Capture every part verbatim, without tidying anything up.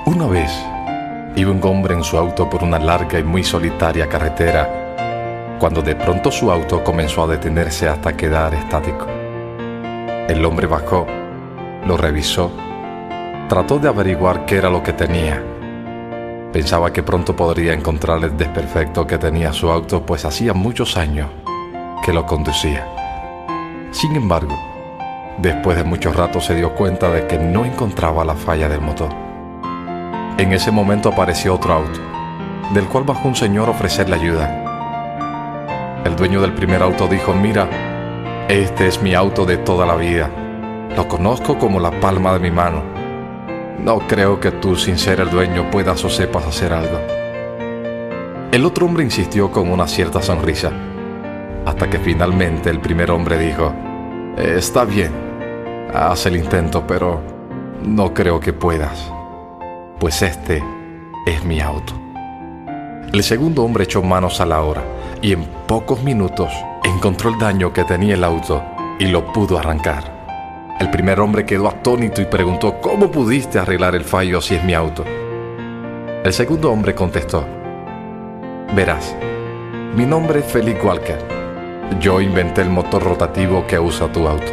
Una vez iba un hombre en su auto por una larga y muy solitaria carretera, cuando de pronto su auto comenzó a detenerse hasta quedar estático. El hombre bajó, lo revisó, trató de averiguar qué era lo que tenía. Pensaba que pronto podría encontrar el desperfecto que tenía su auto, pues hacía muchos años que lo conducía. Sin embargo, después de mucho rato se dio cuenta de que no encontraba la falla del motor. En ese momento apareció otro auto, del cual bajó un señor a ofrecerle ayuda. El dueño del primer auto dijo: mira, este es mi auto de toda la vida. Lo conozco como la palma de mi mano. No creo que tú, sin ser el dueño, puedas o sepas hacer algo. El otro hombre insistió con una cierta sonrisa, hasta que finalmente el primer hombre dijo: está bien, haz el intento, pero no creo que puedas, pues este es mi auto. El segundo hombre echó manos a la obra y en pocos minutos encontró el daño que tenía el auto y lo pudo arrancar. El primer hombre quedó atónito y preguntó: ¿cómo pudiste arreglar el fallo si es mi auto? El segundo hombre contestó: verás, mi nombre es Felix Walker. Yo inventé el motor rotativo que usa tu auto.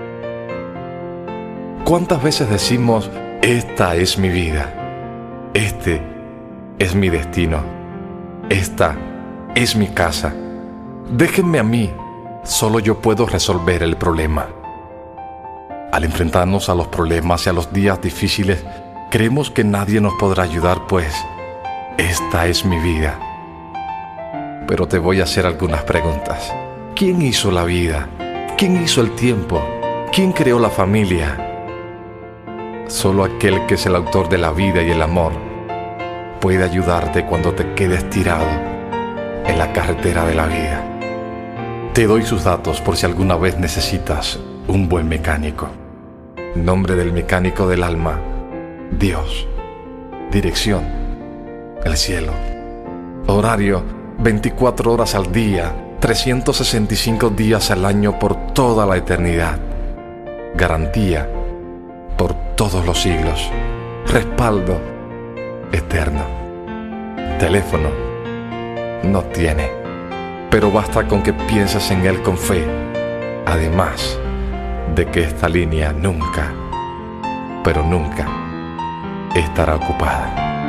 ¿Cuántas veces decimos: esta es mi vida? Este es mi destino. Esta es mi casa. Déjenme a mí. Solo yo puedo resolver el problema. Al enfrentarnos a los problemas y a los días difíciles, creemos que nadie nos podrá ayudar, pues esta es mi vida. Pero te voy a hacer algunas preguntas. ¿Quién hizo la vida? ¿Quién hizo el tiempo? ¿Quién creó la familia? Solo aquel que es el autor de la vida y el amor puede ayudarte cuando te quedes tirado en la carretera de la vida. Te doy sus datos por si alguna vez necesitas un buen mecánico. Nombre del mecánico del alma: Dios. Dirección: el cielo. Horario: veinticuatro horas al día, trescientos sesenta y cinco días al año por toda la eternidad. Garantía: por todos los siglos. Respaldo: eterno. Teléfono: no tiene, pero basta con que pienses en él con fe. Además de que esta línea nunca, pero nunca estará ocupada.